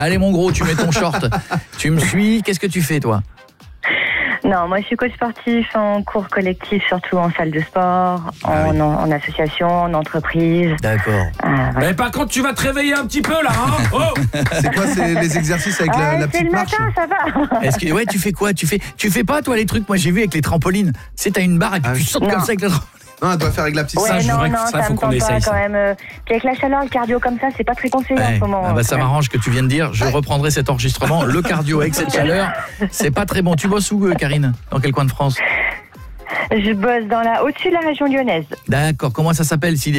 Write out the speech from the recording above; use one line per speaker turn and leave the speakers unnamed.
Allez mon gros, tu mets ton short. Tu me suis, qu'est-ce que tu fais toi ?
Non, moi je suis coach sportif en cours collectif, surtout en salle de sport, en association, en entreprise.
D'accord.
Voilà.
Mais par contre, tu vas te réveiller un petit peu là, hein. Oh.
C'est quoi, c'est les exercices avec la
c'est
petite
le
marche?
matin, ça va.
Est-ce que tu fais quoi ? Tu fais pas toi les trucs, moi j'ai vu avec les trampolines. C'est t'as une barre et puis tu sautes
Non.
comme ça avec la trampoline.
Non, elle doit faire avec la petite
Ouais,
Ça, je
non,
voudrais que
non,
ça,
ça
faut
me
qu'on
tente pas
essaye, ça.
quand même. Puis avec la chaleur, le cardio comme ça, c'est pas très conseillé en ce moment.
Ah bah, ça m'arrange que tu viennes dire, je reprendrai cet enregistrement. Le cardio avec cette chaleur, c'est pas très bon. Tu bosses où Karine ? Dans quel coin de France ?
Je bosse au-dessus de la région lyonnaise.
D'accord, comment ça s'appelle si